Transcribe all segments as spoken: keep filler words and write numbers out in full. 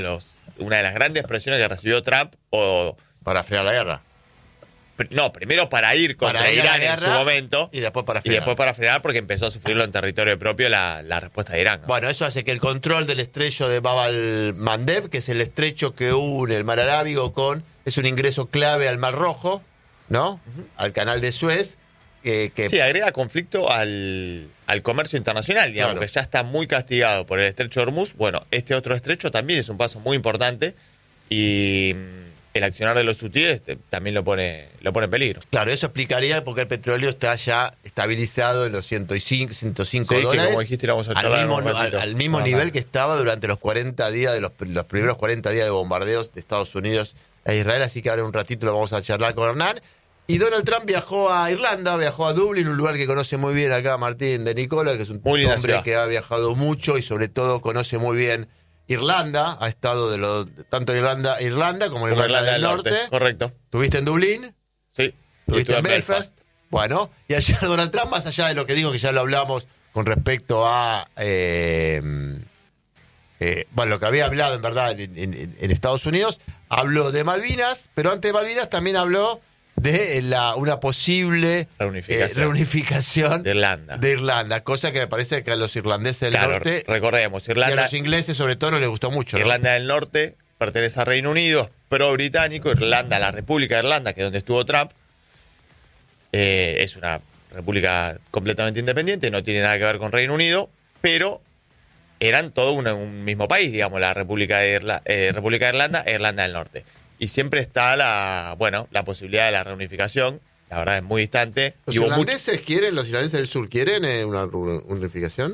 los, una de las grandes presiones que recibió Trump, o para frenar la guerra. No, primero para ir contra para ir Irán guerra, en su momento. Y después para frenar. Y después para frenar porque empezó a sufrirlo en territorio propio la, la respuesta de Irán, ¿no? Bueno, eso hace que el control del estrecho de Bab al-Mandeb, que es el estrecho que une el mar Arábigo con... Es un ingreso clave al Mar Rojo, ¿no? Uh-huh. Al canal de Suez. Eh, que... Sí, agrega conflicto al, al comercio internacional, digamos, claro, que ya está muy castigado por el estrecho de Hormuz. Bueno, este otro estrecho también es un paso muy importante y... el accionar de los hutíes también lo pone lo pone en peligro. Claro, eso explicaría por qué el petróleo está ya estabilizado en los ciento cinco, ciento cinco sí, dólares. Que como dijiste, vamos a al mismo, al, al mismo no, nivel no. que estaba durante los cuarenta días, de los, los primeros cuarenta días de bombardeos de Estados Unidos a Israel. Así que ahora en un ratito lo vamos a charlar con Hernán. Y Donald Trump viajó a Irlanda, viajó a Dublín, un lugar que conoce muy bien acá Martín de Nicola, que es un muy hombre ciudad. que ha viajado mucho y sobre todo conoce muy bien Irlanda, ha estado de lo, tanto en Irlanda, Irlanda como en Irlanda, Irlanda del, del norte. norte. Correcto. ¿Estuviste en Dublín? Sí. ¿Estuviste en Belfast? Belfast? Bueno, y ayer Donald Trump, más allá de lo que dijo, que ya lo hablamos con respecto a... Eh, eh, bueno, lo que había hablado en verdad en, en, en Estados Unidos, habló de Malvinas, pero antes de Malvinas también habló de la una posible reunificación, eh, reunificación de Irlanda. de Irlanda, cosa que me parece que a los irlandeses del claro, norte, recordemos, Irlanda, y a los ingleses sobre todo no les gustó mucho, ¿no? Irlanda del Norte pertenece al Reino Unido, es pro-británico. Irlanda, la República de Irlanda, que es donde estuvo Trump, eh, es una república completamente independiente, no tiene nada que ver con Reino Unido, pero eran todo un, un mismo país, digamos, la República de, Irla, eh, República de Irlanda e Irlanda del Norte. Y siempre está la, bueno, la posibilidad de la reunificación. La verdad es muy distante. ¿Los y irlandeses mucho... quieren, los irlandeses del sur quieren eh, una, una reunificación?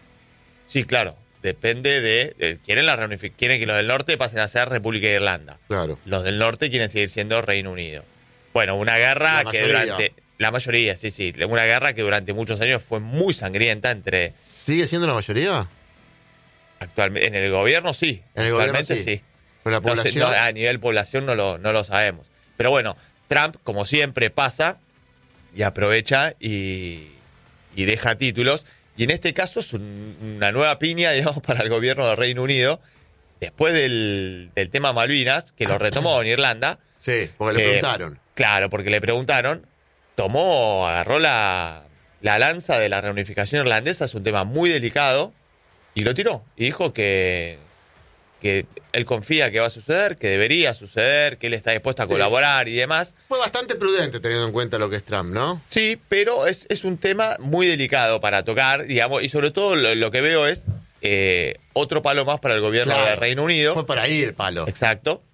Sí, claro. Depende de... de quieren la reunificación. Quieren que los del norte pasen a ser República de Irlanda. Claro. Los del norte quieren seguir siendo Reino Unido. Bueno, una guerra que durante... La mayoría, sí, sí. Una guerra que durante muchos años fue muy sangrienta entre... ¿Sigue siendo la mayoría? Actualmente, en el gobierno sí. En el Actualmente gobierno sí. sí. ¿Con la población? No sé, no, a nivel población no lo, no lo sabemos. Pero bueno, Trump, como siempre, pasa y aprovecha y, y deja títulos. Y en este caso es un, una nueva piña, digamos, para el gobierno del Reino Unido. Después del, del tema Malvinas, que lo retomó en Irlanda. Sí, porque le eh, preguntaron. Claro, porque le preguntaron. Tomó, agarró la, la lanza de la reunificación irlandesa. Es un tema muy delicado. Y lo tiró. Y dijo que... que él confía que va a suceder, que debería suceder, que él está dispuesto a sí. colaborar y demás. Fue bastante prudente teniendo en cuenta lo que es Trump, ¿no? Sí, pero es, es un tema muy delicado para tocar, digamos, y sobre todo lo, lo que veo es eh, otro palo más para el gobierno claro, del Reino Unido. Fue por ahí el palo. Exacto.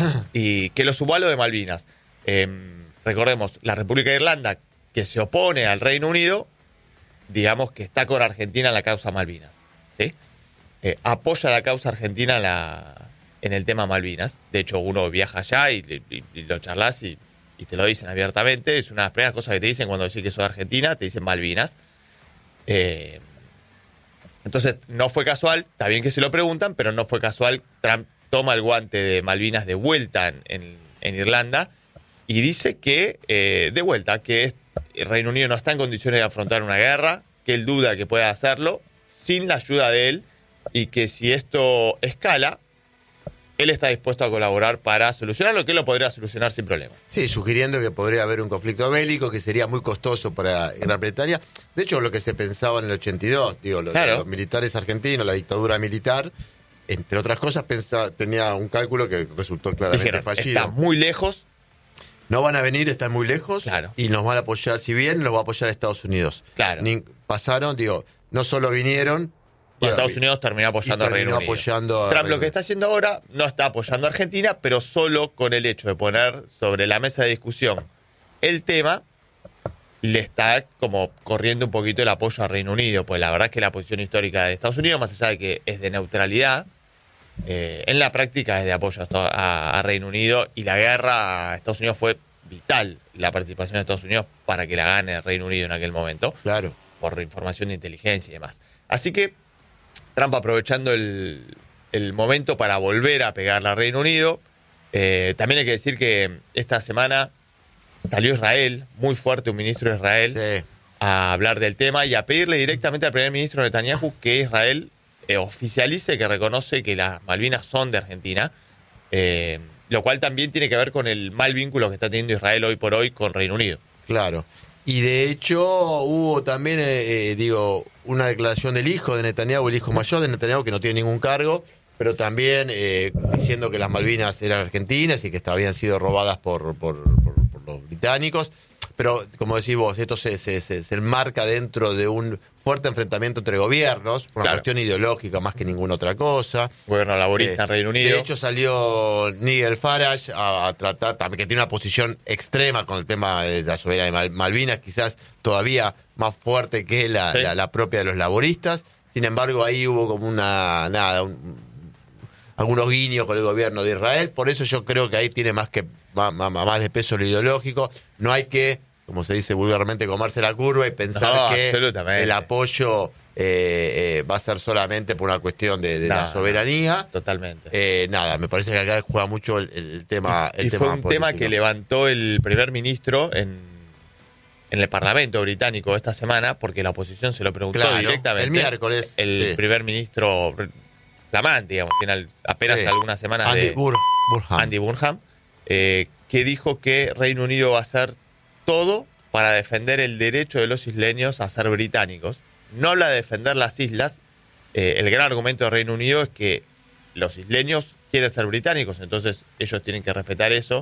Y que lo sumó a lo de Malvinas. Eh, recordemos, la República de Irlanda, que se opone al Reino Unido, digamos que está con Argentina en la causa Malvinas, ¿sí? Eh, apoya la causa argentina en, la, en el tema Malvinas. De hecho, uno viaja allá y, y, y lo charlas y, y te lo dicen abiertamente. Es una de las primeras cosas que te dicen cuando decís que sos de Argentina, te dicen Malvinas. Eh, entonces, no fue casual, está bien que se lo preguntan, pero no fue casual. Trump toma el guante de Malvinas de vuelta en, en, en Irlanda y dice que, eh, de vuelta, que el Reino Unido no está en condiciones de afrontar una guerra, que él duda que pueda hacerlo sin la ayuda de él, y que si esto escala, él está dispuesto a colaborar para solucionarlo, que él lo podría solucionar sin problema. Sí, sugiriendo que podría haber un conflicto bélico que sería muy costoso para Gran Bretaña. De hecho, lo que se pensaba en el ochenta y dos, digo, los, claro. los militares argentinos, la dictadura militar, entre otras cosas, pensaba, tenía un cálculo que resultó claramente Dijeron, fallido. Está muy lejos. No van a venir, están muy lejos. Claro. Y nos van a apoyar, si bien nos va a apoyar Estados Unidos. Claro. Ni, pasaron, digo, no solo vinieron... Y bueno, Estados Unidos terminó apoyando al Reino Unido. Apoyando a Trump Reino lo que está haciendo ahora no está apoyando a Argentina, pero solo con el hecho de poner sobre la mesa de discusión el tema, le está como corriendo un poquito el apoyo al Reino Unido, pues la verdad es que la posición histórica de Estados Unidos, más allá de que es de neutralidad, eh, en la práctica es de apoyo a, a, a Reino Unido, y la guerra a Estados Unidos fue vital, la participación de Estados Unidos para que la gane el Reino Unido en aquel momento. Claro. Por información de inteligencia y demás. Así que Trump aprovechando el, el momento para volver a pegarle al Reino Unido. Eh, también hay que decir que esta semana salió Israel, muy fuerte un ministro de Israel, sí. a hablar del tema y a pedirle directamente al primer ministro Netanyahu que Israel eh, oficialice que reconoce que las Malvinas son de Argentina, eh, lo cual también tiene que ver con el mal vínculo que está teniendo Israel hoy por hoy con Reino Unido. Claro. Y de hecho hubo también, eh, eh, digo, una declaración del hijo de Netanyahu, el hijo mayor de Netanyahu, que no tiene ningún cargo, pero también eh, diciendo que las Malvinas eran argentinas y que habían sido robadas por, por, por, por los británicos. Pero, como decís vos, esto se, se, se, se enmarca dentro de un fuerte enfrentamiento entre gobiernos, por una Claro. cuestión ideológica más que ninguna otra cosa. Gobierno laborista Eh, en Reino Unido. De hecho, salió Nigel Farage a, a tratar, también que tiene una posición extrema con el tema de la soberanía de Mal- Malvinas, quizás todavía más fuerte que la, Sí. la, la propia de los laboristas. Sin embargo, ahí hubo como una, nada, un, algunos guiños con el gobierno de Israel. Por eso yo creo que ahí tiene más que más, más, más de peso lo ideológico. No hay que, como se dice vulgarmente, comerse la curva y pensar No, que absolutamente. el apoyo eh, eh, va a ser solamente por una cuestión de, de No, la soberanía. Totalmente. Eh, nada, me parece que acá juega mucho el, el tema. El y tema fue un político. tema que levantó el primer ministro en, en el Parlamento británico esta semana, porque la oposición se lo preguntó Claro, directamente. el miércoles, El sí. primer ministro flamante, digamos, tiene al- apenas Sí. algunas semanas Andy de Bur- Burham. Andy Burnham, eh, que dijo que Reino Unido va a hacer todo para defender el derecho de los isleños a ser británicos. No habla de defender las islas. Eh, el gran argumento de Reino Unido es que los isleños quieren ser británicos, entonces ellos tienen que respetar eso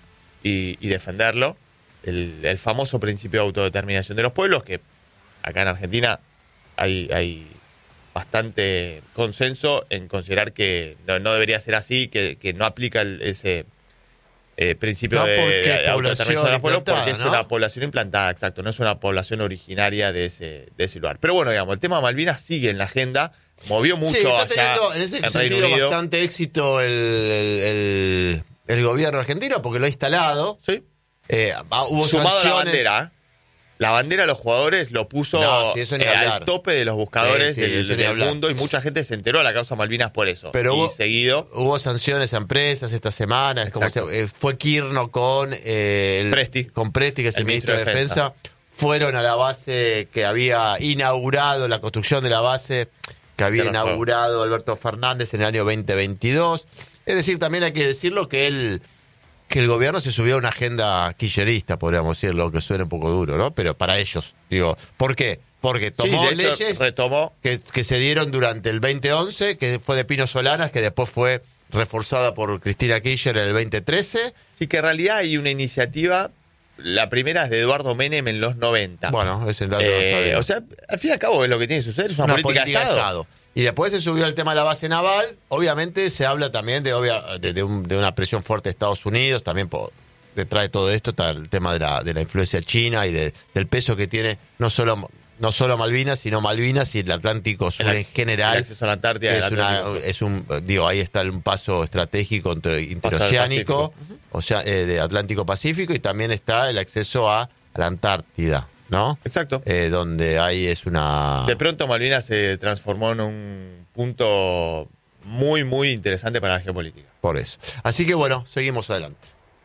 y, y defenderlo. El, el famoso principio de autodeterminación de los pueblos, que acá en Argentina hay, hay bastante consenso en considerar que no, no debería ser así, que, que no aplica el- ese eh, principio No, de, porque de es autodeterminación de los pueblos, población porque es implantada, ¿no? una población implantada, exacto, no es una población originaria de ese, de ese lugar. Pero bueno, digamos, el tema Malvinas sigue en la agenda, movió mucho Sí, está allá teniendo en ese en Reino sentido Unido. bastante éxito el, el, el- el gobierno argentino porque lo ha instalado. Sí. Eh, ah, hubo Sumado a la sanciones. bandera, la bandera de los jugadores lo puso No, sí, eso ni eh, hablar. al tope de los buscadores Sí, sí, del, eso ni del hablar. mundo, y mucha gente se enteró de la causa Malvinas por eso. Pero y hubo- seguido, Hubo sanciones a empresas esta semana. Es como Exacto. se- eh, fue Kirno con eh, el- Presti. con Presti, que es el, El ministro de ministro de Defensa. Fueron a la base que había inaugurado, la construcción de la base que había De los inaugurado Alberto Fernández en el año veinte veintidós. Es decir, también hay que decirlo que él que el gobierno se subió a una agenda kirchnerista, podríamos decirlo, que suena un poco duro, ¿no? Pero para ellos, digo, ¿por qué? Porque sí, tomó de hecho, leyes retomó. que, que se dieron durante el veinte once, que fue de Pino Solanas, que después fue reforzada por Cristina Kirchner en el veinte trece. Sí, que en realidad hay una iniciativa, la primera es de Eduardo Menem en los noventa. Bueno, ese dato no Eh, sabía. o sea, al fin y al cabo es lo que tiene que suceder, es una, política, de Estado. Y después se subió el tema de la base naval. Obviamente se habla también de, obvia, de, de, un- de una presión fuerte de Estados Unidos, también por, detrás de todo esto está el tema de la, de la influencia china y de, del peso que tiene no solo no solo Malvinas, sino Malvinas y el Atlántico Sur El- en general. el acceso a la Antártida, Es, el una- Atlántico Sur. es un, digo, ahí está un paso estratégico entre- interoceánico, Pacífico. o sea, eh, de Atlántico Pacífico, y también está el acceso a, a la Antártida, ¿no? Exacto. Eh, donde ahí es una... De pronto Malvinas se transformó en un punto muy, muy interesante para la geopolítica. Por eso. Así que bueno, seguimos adelante.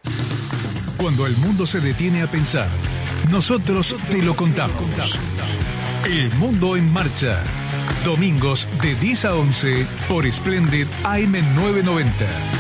Cuando el mundo se detiene a pensar, nosotros te lo contamos. El Mundo en Marcha. Domingos de diez a once por Splendid A M novecientos noventa.